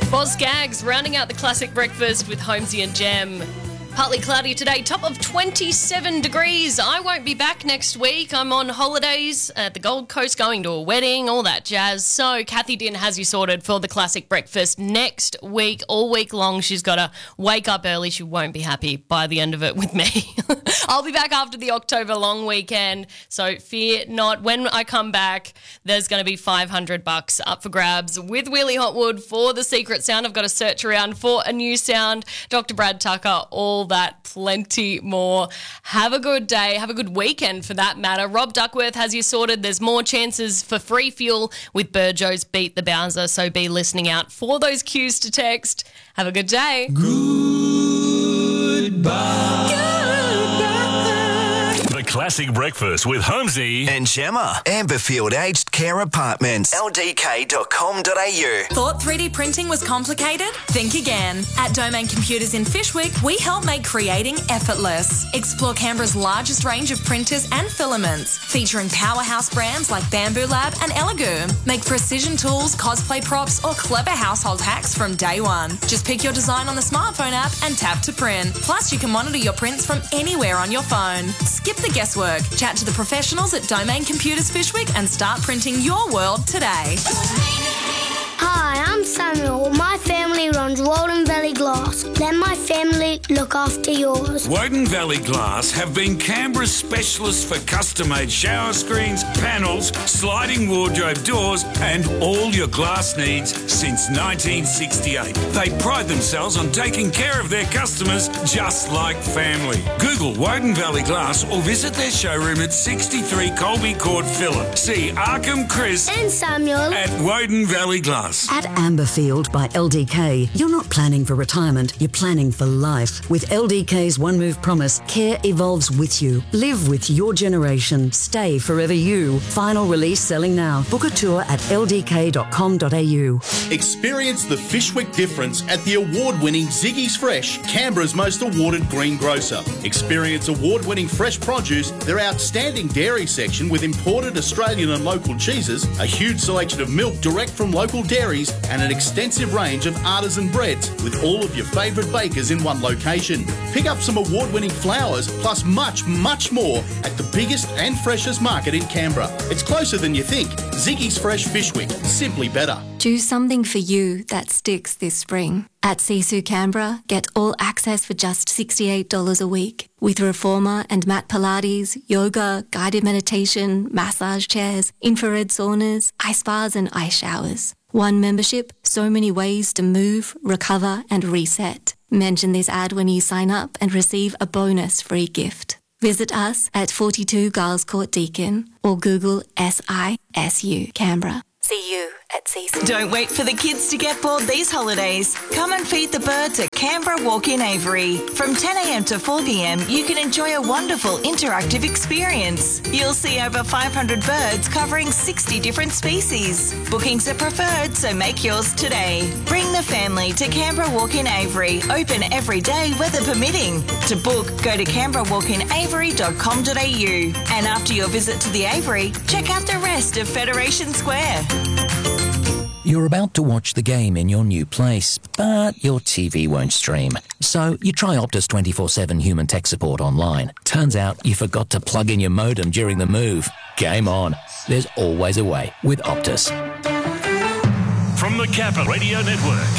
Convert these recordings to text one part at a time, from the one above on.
Boz Skaggs rounding out the classic breakfast with Holmesy and Jem. Partly cloudy today, top of 27 degrees. I won't be back next week. I'm on holidays at the Gold Coast, going to a wedding, all that jazz. So Kathy Din has you sorted for the classic breakfast next week, all week long. She's got to wake up early. She won't be happy by the end of it with me. I'll be back after the October long weekend, so fear not. When I come back, there's going to be $500 up for grabs with Willie Hotwood for the secret sound. I've got to search around for a new sound. Dr. Brad Tucker, all that, plenty more. Have a good day. Have a good weekend for that matter. Rob Duckworth has you sorted. There's more chances for free fuel with Burjo's Beat the Bowser, so be listening out for those cues to text. Have a good day. Goodbye. The Classic Breakfast with Holmesy and Gemma. Amberfield Aged Care Apartments. ldk.com.au. Thought 3D printing was complicated? Think again. At Domain Computers in Fyshwick, we help make creating effortless. Explore Canberra's largest range of printers and filaments, featuring powerhouse brands like Bamboo Lab and Elegoo. Make precision tools, cosplay props, or clever household hacks from day one. Just pick your design on the smartphone app and tap to print. Plus, you can monitor your prints from anywhere on your phone. Skip the guesswork. Chat to the professionals at Domain Computers Fyshwick and start printing your world today. Hi, I'm Samuel. My family runs Walden Valley Glass. Let my family look after yours. Woden Valley Glass have been Canberra's specialists for custom-made shower screens, panels, sliding wardrobe doors and all your glass needs since 1968. They pride themselves on taking care of their customers just like family. Google Woden Valley Glass or visit their showroom at 63 Colby Court, Phillip. See Arkham, Chris and Samuel at Woden Valley Glass. At Amberfield by LDK, you're not planning for retirement, you're planning for life. With LDK's One Move Promise, care evolves with you. Live with your generation. Stay forever you. Final release selling now. Book a tour at ldk.com.au. Experience the Fyshwick difference at the award-winning Ziggy's Fresh, Canberra's most awarded green grocer. Experience award-winning fresh produce, their outstanding dairy section with imported Australian and local cheeses, a huge selection of milk direct from local dairies, and an extensive range of artisan breads with all of your favourite bakers in one location. Pick up some award-winning flowers plus much, much more at the biggest and freshest market in Canberra. It's closer than you think. Ziggy's Fresh Fyshwick. Simply better. Do something for you that sticks this spring. At Sisu Canberra, get all access for just $68 a week with reformer and mat Pilates, yoga, guided meditation, massage chairs, infrared saunas, ice baths and ice showers. One membership, so many ways to move, recover and reset. Mention this ad when you sign up and receive a bonus free gift. Visit us at 42 Giles Court Deakin or Google SISU Canberra. See you at Sisu. Don't wait for the kids to get bored these holidays. Come and feed the birds at Canberra Walk-in Avery. From 10 a.m. to 4 p.m, you can enjoy a wonderful interactive experience. You'll see over 500 birds covering 60 different species. Bookings are preferred, so make yours today. Bring the family to Canberra Walk-in Avery. Open every day, weather permitting. To book, go to canberrawalkinavery.com.au. And after your visit to the Avery, check out the rest of Federation Square. You're about to watch the game in your new place, but your TV won't stream. So you try Optus 24/7 human tech support online. Turns out you forgot to plug in your modem during the move. Game on. There's always a way with Optus. from the Capital Radio Network.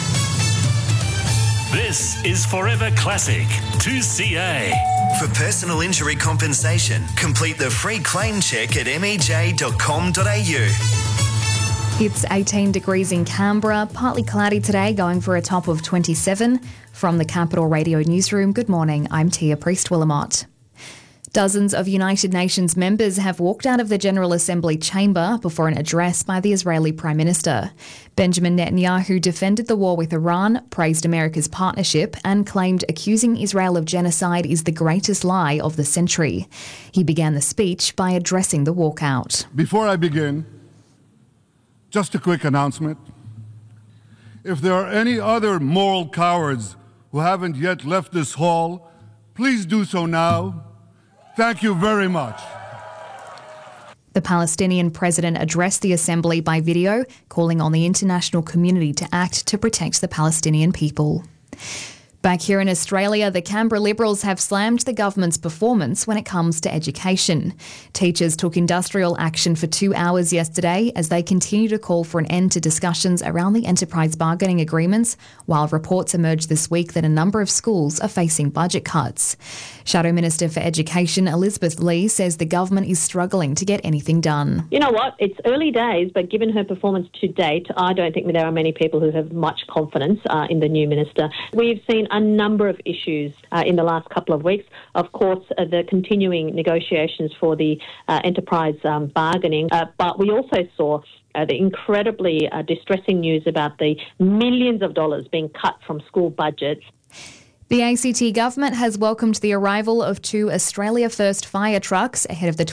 This is Forever Classic 2CA. For personal injury compensation, complete the free claim check at mej.com.au. It's 18 degrees in Canberra, partly cloudy today, going for a top of 27. From the Capital Radio Newsroom, good morning, I'm Tia Priest-Willamott. Dozens of United Nations members have walked out of the General Assembly chamber before an address by the Israeli Prime Minister. Benjamin Netanyahu defended the war with Iran, praised America's partnership, and claimed accusing Israel of genocide is the greatest lie of the century. He began the speech by addressing the walkout. Before I begin, just a quick announcement. If there are any other moral cowards who haven't yet left this hall, please do so now. Thank you very much. The Palestinian president addressed the assembly by video, calling on the international community to act to protect the Palestinian people. Back here in Australia, the Canberra Liberals have slammed the government's performance when it comes to education. Teachers took industrial action for 2 hours yesterday as they continue to call for an end to discussions around the enterprise bargaining agreements, while reports emerged this week that a number of schools are facing budget cuts. Shadow Minister for Education Elizabeth Lee says the government is struggling to get anything done. You know what? It's early days, but given her performance to date, I don't think there are many people who have much confidence in the new minister. We've seen a number of issues in the last couple of weeks. Of course, the continuing negotiations for the enterprise bargaining, but we also saw the incredibly distressing news about the millions of dollars being cut from school budgets. The ACT government has welcomed the arrival of 2 Australia First fire trucks ahead of the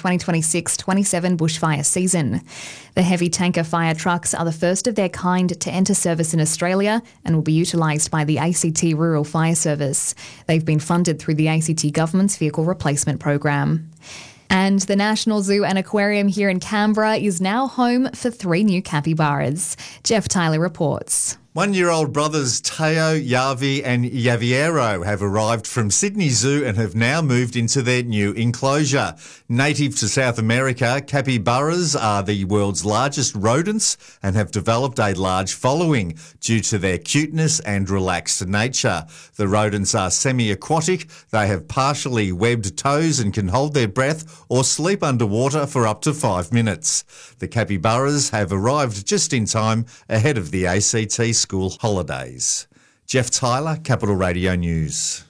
2026-27 bushfire season. The heavy tanker fire trucks are the first of their kind to enter service in Australia and will be utilised by the ACT Rural Fire Service. They've been funded through the ACT government's vehicle replacement program. And the National Zoo and Aquarium here in Canberra is now home for 3 new capybaras. Jeff Tyler reports. 1-year-old brothers Teo, Yavi and Yaviero have arrived from Sydney Zoo and have now moved into their new enclosure. Native to South America, capybaras are the world's largest rodents and have developed a large following due to their cuteness and relaxed nature. The rodents are semi-aquatic. They have partially webbed toes and can hold their breath or sleep underwater for up to 5 minutes. The capybaras have arrived just in time ahead of the ACT school holidays. Jeff Tyler, Capital Radio News.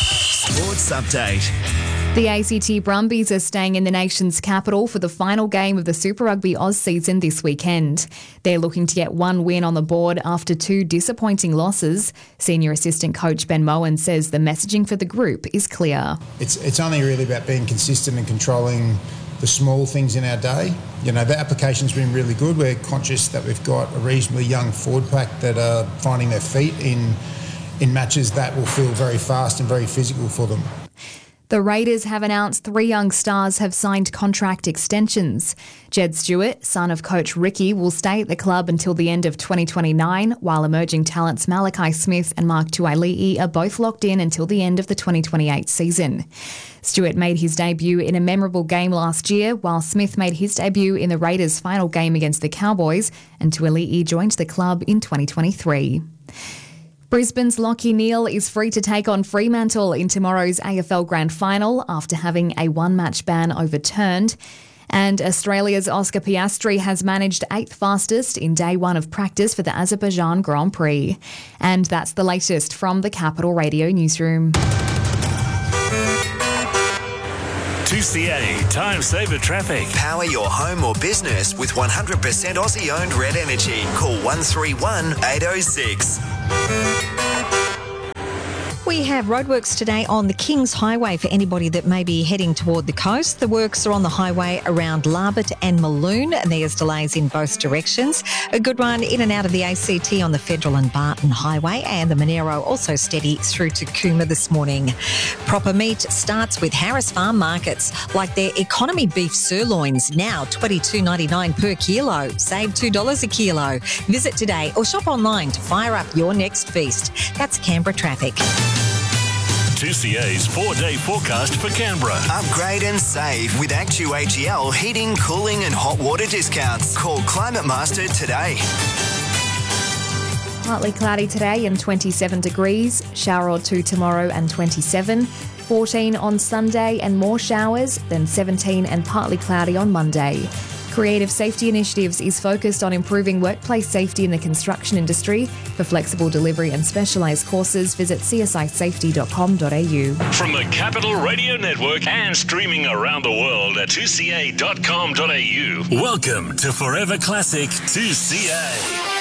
Sports Update. The ACT Brumbies are staying in the nation's capital for the final game of the Super Rugby Oz season this weekend. They're looking to get 1 win on the board after 2 disappointing losses. Senior assistant coach Ben Moen says the messaging for the group is clear. It's only really about being consistent and controlling the small things in our day. You know, the application's been really good. We're conscious that we've got a reasonably young forward pack that are finding their feet in matches that will feel very fast and very physical for them. The Raiders have announced 3 young stars have signed contract extensions. Jed Stewart, son of coach Ricky, will stay at the club until the end of 2029, while emerging talents Malachi Smith and Mark Tuaili'i are both locked in until the end of the 2028 season. Stewart made his debut in a memorable game last year, while Smith made his debut in the Raiders' final game against the Cowboys, and Tuaili'i joined the club in 2023. Brisbane's Lachie Neale is free to take on Fremantle in tomorrow's AFL Grand Final after having a 1-match ban overturned. And Australia's Oscar Piastri has managed 8th fastest in day 1 of practice for the Azerbaijan Grand Prix. And that's the latest from the Capital Radio Newsroom. 2CA Time Saver Traffic. Power your home or business with 100% Aussie-owned Red Energy. Call 131 806. We have roadworks today on the Kings Highway for anybody that may be heading toward the coast. The works are on the highway around Larbert and Malloon, and there's delays in both directions. A good run in and out of the ACT on the Federal and Barton Highway, and the Monero also steady through to Cooma this morning. Proper meat starts with Harris Farm Markets, like their economy beef sirloins, now $22.99 per kilo. Save $2 a kilo. Visit today or shop online to fire up your next feast. That's Canberra traffic. 2CA's 4-day forecast for Canberra. Upgrade and save with ActuAGL heating, cooling and hot water discounts. Call Climate Master today. Partly cloudy today and 27 degrees. Shower or 2 tomorrow and 27. 14 on Sunday and more showers, then 17 and partly cloudy on Monday. Creative Safety Initiatives is focused on improving workplace safety in the construction industry. For flexible delivery and specialised courses, visit csisafety.com.au. From the Capital Radio Network and streaming around the world at 2ca.com.au. Welcome to Forever Classic 2CA.